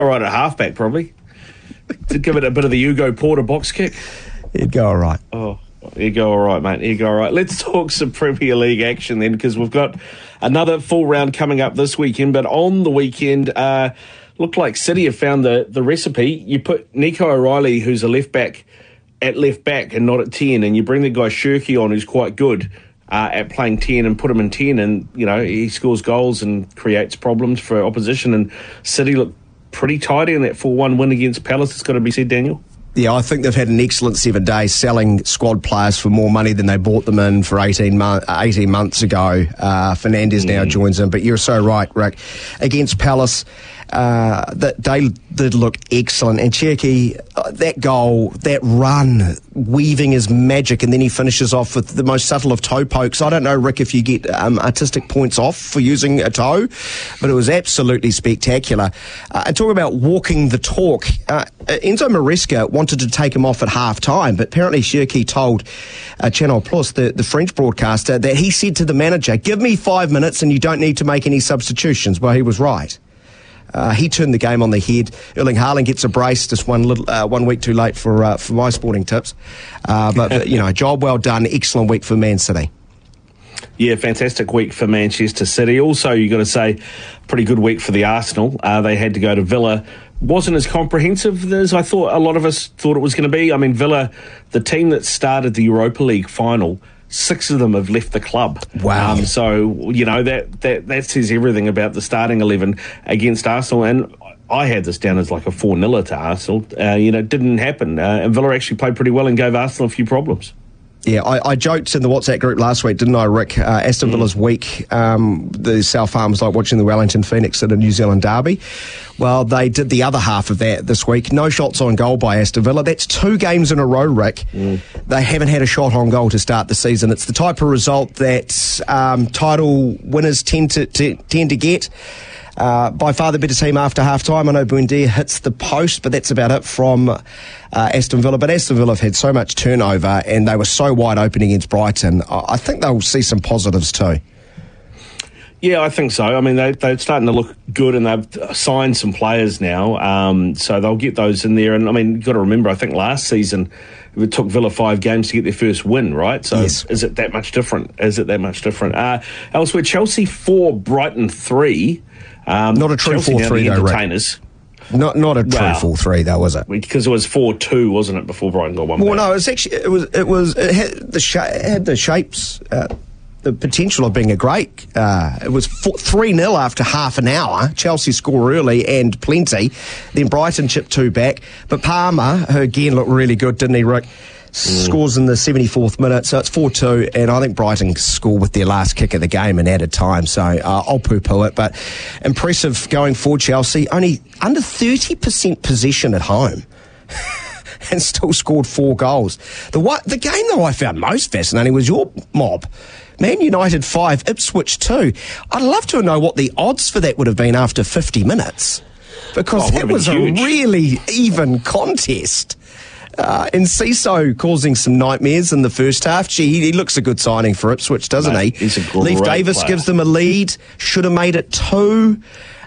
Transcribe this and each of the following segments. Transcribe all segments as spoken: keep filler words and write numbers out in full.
right at halfback, probably. To give it a bit of the Hugo Porter box kick. He'd go all right. Oh, he'd go all right, mate. He'd go all right. Let's talk some Premier League action then, because we've got another full round coming up this weekend. But on the weekend, uh, looked like City have found the, the recipe. You put Nico O'Reilly, who's a left back, at left back and not at ten, and you bring the guy Shirky on, who's quite good uh, at playing ten, and put him in ten, and you know he scores goals and creates problems for opposition. And City look pretty tidy in that four one win against Palace. It's got to be said, Daniel. Yeah, I think they've had an excellent seven days selling squad players for more money than they bought them in for eighteen, mo- eighteen months ago. Uh, Fernandes mm. now joins in, but you're so right, Rick. Against Palace, uh, that they did look excellent. And Cherki, uh, that goal, that run, weaving his magic, and then he finishes off with the most subtle of toe pokes. I don't know, Rick, if you get um, artistic points off for using a toe, but it was absolutely spectacular. Uh, and talk about walking the talk. Uh, Enzo Maresca wanted to take him off at half-time, but apparently Cherki told uh, Channel Plus, the, the French broadcaster, that he said to the manager, give me five minutes and you don't need to make any substitutions. Well, he was right. Uh, he turned the game on the head. Erling Haaland gets a brace, just one little, uh, one week too late for uh, for my sporting tips. Uh, but, but, you know, job well done. Excellent week for Man City. Yeah, fantastic week for Manchester City. Also, you've got to say, pretty good week for the Arsenal. Uh, they had to go to Villa. Wasn't as comprehensive as I thought a lot of us thought it was going to be. I mean, Villa, the team that started the Europa League final, six of them have left the club. Wow. Um, so, you know, that, that, that says everything about the starting eleven against Arsenal. And I had this down as like a four nil to Arsenal. Uh, you know, it didn't happen. Uh, and Villa actually played pretty well and gave Arsenal a few problems. Yeah, I, I joked in the WhatsApp group last week, didn't I, Rick? Uh, Aston Villa's mm. week, um, the South Farmers like watching the Wellington Phoenix at a New Zealand derby. Well, they did the other half of that this week. No shots on goal by Aston Villa. That's two games in a row, Rick. Mm. They haven't had a shot on goal to start the season. It's the type of result that um, title winners tend to, to tend to get. Uh, by far the better team after half-time. I know Buendia hits the post, but that's about it from uh, Aston Villa. But Aston Villa have had so much turnover, and they were so wide open against Brighton. I, I think they'll see some positives too. Yeah, I think so. I mean, they, they're starting to look good, and they've signed some players now, um, so they'll get those in there. And, I mean, you've got to remember, I think last season it took Villa five games to get their first win, right? So yes. Is it that much different? Is it that much different? Uh, elsewhere, Chelsea four, Brighton three. Um, not a true Chelsea four three, though, entertainers. Rick. Not not a true well, four three, though, was it? Because it was four two, wasn't it, before Brighton got one Well, back? no, it was actually, it was, it was, it had the, sh- it had the shapes, uh, the potential of being a great. Uh, it was three nil after half an hour. Chelsea score early and plenty. Then Brighton chipped two back. But Palmer, who again looked really good, didn't he, Rick? Mm. Scores in the seventy-fourth minute, so it's four two, and I think Brighton scored with their last kick of the game in added time, so uh, I'll poo-poo it, but impressive going forward, Chelsea. Only under thirty percent possession at home and still scored four goals. The what, the game, though, I found most fascinating was your mob. Man United five, Ipswich two. I'd love to know what the odds for that would have been after fifty minutes, because oh, that was huge. A really even contest. Uh, and Ciso causing some nightmares in the first half. Gee, he, he looks a good signing for Ipswich, doesn't Mate, he? He's a great Leif Davis player. gives them a lead. Should have made it two.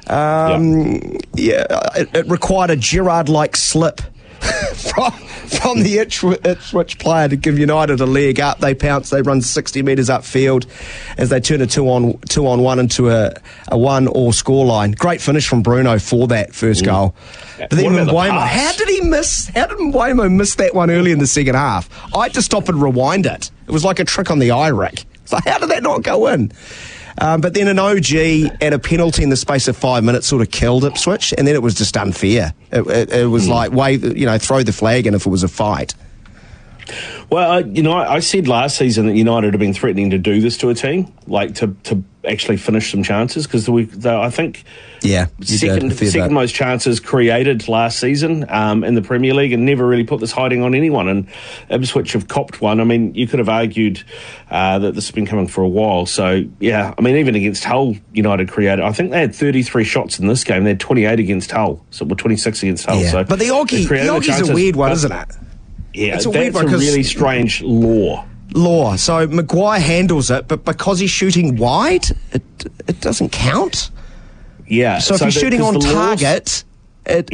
Um, yep. Yeah, it, it required a Gerrard-like slip from, from the Ipswich player to give United a leg up. They pounce. They run sixty metres upfield as they turn a two on two on one into a, a one all scoreline. Great finish from Bruno for that first mm. goal. But then Mbeumo, the how did he miss? How did Mbeumo miss that one early in the second half? I had to stop and rewind it. It was like a trick on the eye, Rick. So how did that not go in? Um, but then an O G and a penalty in the space of five minutes sort of killed Ipswich, and then it was just unfair. It, it, it was mm. like, wave, you know, throw the flag in if it was a fight. Well, uh, you know, I, I said last season that United have been threatening to do this to a team, like to, to actually finish some chances, because I think yeah, second, second most chances created last season um, in the Premier League, and never really put this hiding on anyone. And Ipswich have copped one. I mean, you could have argued uh, that this has been coming for a while. So, yeah, I mean, even against Hull, United created. I think they had thirty-three shots in this game. They had twenty-eight against Hull, so well, twenty-six against Hull. Yeah. So but the Oggy, the Oggy's a weird one, isn't it? Yeah, it's a that's weird one a really strange law. Law. So Maguire handles it, but because he's shooting wide, it it doesn't count. Yeah. So if so he's the, shooting on the target, It